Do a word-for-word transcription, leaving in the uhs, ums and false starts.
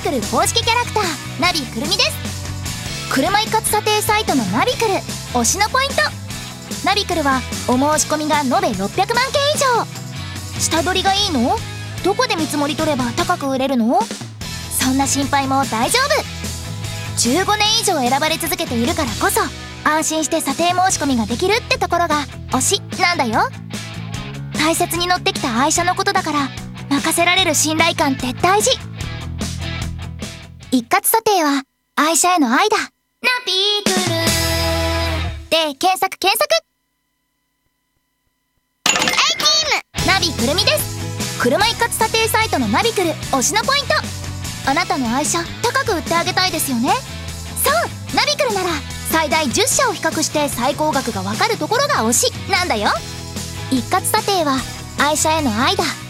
クル公式キャラクターナビくるみです。車一括査定サイトのナビクル推しのポイント。ナビクルはお申し込みが延べろっぴゃくまんけん以上。下取りがいいの？どこで見積もり取れば高く売れるの？そんな心配も大丈夫。じゅうごねん以上選ばれ続けているからこそ安心して査定申し込みができるってところが推しなんだよ。大切に乗ってきた愛車のことだから任せられる信頼感って大事。一括査定は愛車への愛だ。ナビクルで検索検索。ナビくるみです。車一括査定サイトのナビクル推しのポイント。あなたの愛車高く売ってあげたいですよね。そうナビクルなら最大じゅっしゃを比較して最高額がわかるところが推しなんだよ。一括査定は愛車への愛だ。